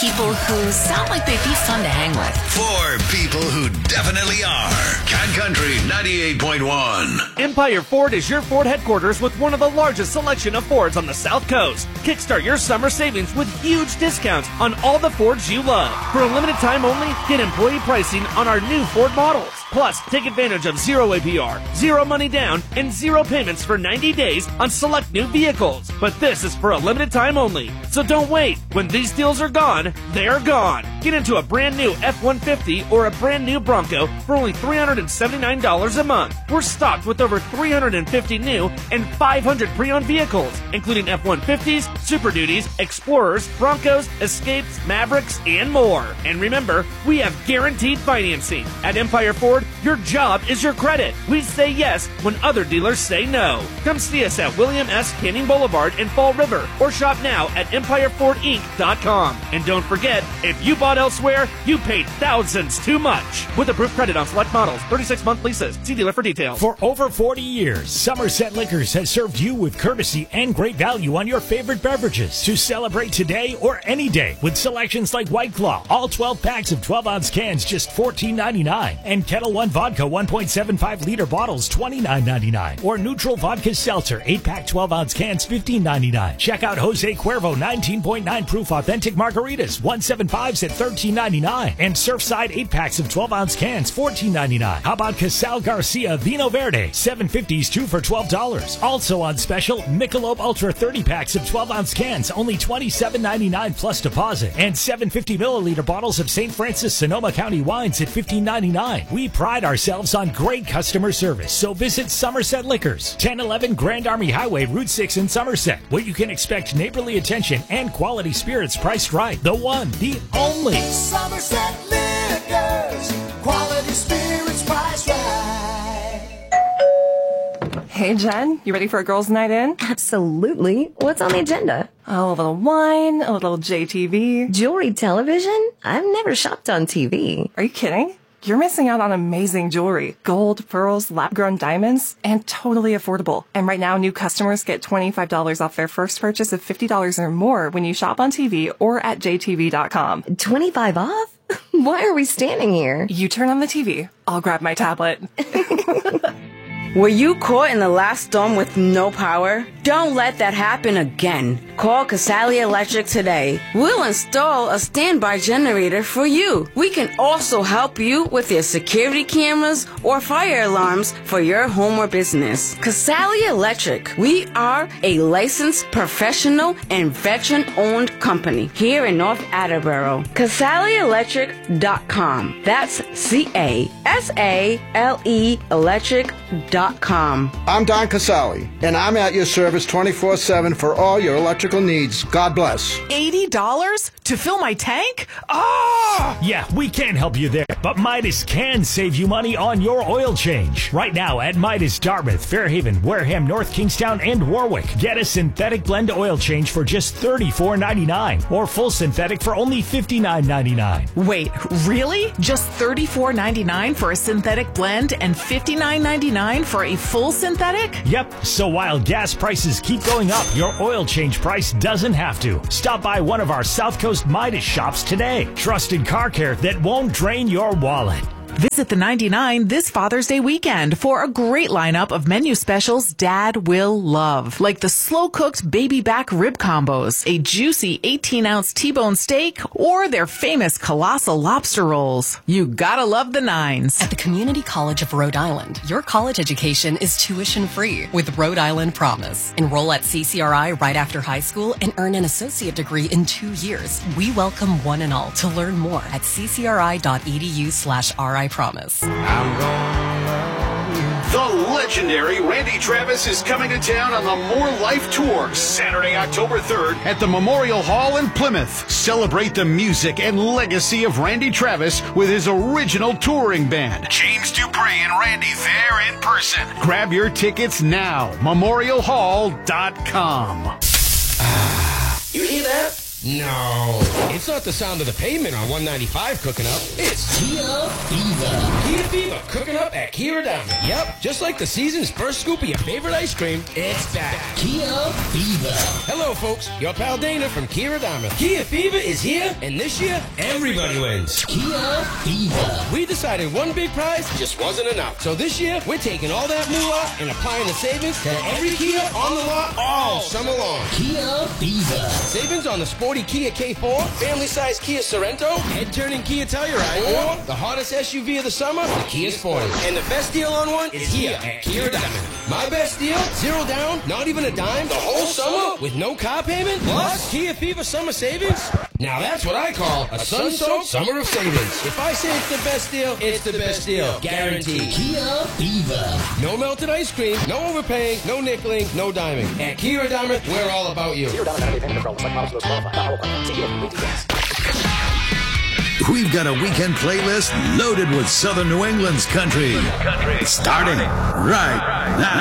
people who sound like they'd be fun to hang with. For people who definitely are. Cat Country 98.1. Empire Ford is your Ford headquarters with one of the largest selection of Fords on the South Coast. Kickstart your summer savings with huge discounts on all the Fords you love. For a limited time only, get employee pricing on our new Ford models. Plus, take advantage of 0 APR, 0 money down, and 0 payments for 90 days on select new vehicles. But this is for a limited time only. So don't wait. When these deals are gone, they're gone. Get into a brand new F-150 or a brand new Bronco for only $379 a month. We're stocked with over 350 new and 500 pre-owned vehicles, including F-150s, Super Duties, Explorers, Broncos, Escapes, Mavericks, and more. And remember, we have guaranteed financing. At Empire Ford, your job is your credit. We say yes when other dealers say no. Come see us at William S. Canning Boulevard in Fall River or shop now at EmpireFordInc.com. And don't forget, if you bought elsewhere, you paid thousands too much. With approved credit on select models, 36-month leases. See dealer for details. For over 40 years, Somerset Liquors has served you with courtesy and great value on your favorite beverages to celebrate today or any day with selections like White Claw, all 12 packs of 12-ounce cans just $14.99, and Kettle One Vodka 1.75-liter bottles $29.99, or Neutral Vodka Seltzer 8-pack 12-ounce cans $15.99. Check out Jose Cuervo 19.9 proof authentic margaritas 175s at $13.99, and Surfside 8-packs of 12-ounce cans $14.99. How about Casal Garcia Vino Verde 750s 2 for $12. Also on special, Michelob Ultra 30-packs of 12-ounce cans only $27.99 plus deposit, and 750-milliliter bottles of St. Francis Sonoma County wines at $15.99. We pride ourselves on great customer service, so visit Somerset Liquors, 1011 Grand Army Highway, Route 6 in Somerset, where you can expect neighborly attention and quality spirits priced right. The one, the only. Somerset Liquors, quality spirits priced right. Hey, Jen, you ready for a girls' night in? Absolutely. What's on the agenda? Oh, a little wine, a little JTV. Jewelry television? I've never shopped on TV. Are you kidding? You're missing out on amazing jewelry. Gold, pearls, lab-grown diamonds, and totally affordable. And right now, new customers get $25 off their first purchase of $50 or more when you shop on TV or at jtv.com. 25 off? Why are we standing here? You turn on the TV. I'll grab my tablet. Were you caught in the last storm with no power? Don't let that happen again. Call Casali Electric today. We'll install a standby generator for you. We can also help you with your security cameras or fire alarms for your home or business. Casali Electric. We are a licensed professional and veteran-owned company here in North Attleboro. CasaliElectric.com. That's CASALE Electric.com. I'm Don Casali, and I'm at your service 24/7 for all your electrical needs. God bless. $80 to fill my tank? Oh! Yeah, we can help you there, but Midas can save you money on your oil change. Right now at Midas Dartmouth, Fairhaven, Wareham, North Kingstown, and Warwick. Get a synthetic blend oil change for just $34.99 or full synthetic for only $59.99. Wait, really? Just $34.99 for a synthetic blend and $59.99 for a full synthetic? Yep, so while gas prices keep going up, your oil change price doesn't have to. Stop by one of our South Coast Midas shops today. Trusted car care that won't drain your wallet. Visit the 99 this Father's Day weekend for a great lineup of menu specials Dad will love, like the slow-cooked baby back rib combos, a juicy 18-ounce T-bone steak, or their famous colossal lobster rolls. You gotta love the 9s. At the Community College of Rhode Island, your college education is tuition-free with Rhode Island Promise. Enroll at CCRI right after high school and earn an associate degree in 2 years. We welcome one and all to learn more at ccri.edu/RI Promise. The legendary Randy Travis is coming to town on the More Life Tour Saturday, October 3rd at the Memorial Hall in Plymouth. Celebrate the music and legacy of Randy Travis with his original touring band. James Dupree and Randy there in person. Grab your tickets now. MemorialHall.com. You hear that? No, it's not the sound of the pavement on 195 cooking up. It's Kia Fever. Kia Fever cooking up at Kia Diamond. Yep, just like the season's first scoop of your favorite ice cream, it's back. Kia Fever. Hello, folks. Your pal Dana from Kia Diamond. Kia Fever is here, and this year, everybody wins. Kia Fever. We decided one big prize just wasn't enough. So this year, we're taking all that moolah and applying the savings to every Kia on the lot all summer long. Kia Fever. Savings on the sporty Kia K4, family-size Kia Sorento, head-turning Kia Telluride, or the hottest SUV of the summer, the Kia Sportage. And the best deal on one is here at Kia Diamond. My best deal, 0 down, not even a dime, the whole summer with no car payment, plus Kia Fever summer savings. Now that's what I call a sun-soaked summer of savings. If I say it's the best deal, it's the best deal. Guaranteed. Kia Fever. No melted ice cream, no overpaying, no nickeling, no diming. At Kia Diamond, we're all about you. We've got a weekend playlist loaded with Southern New England's country. Starting right now.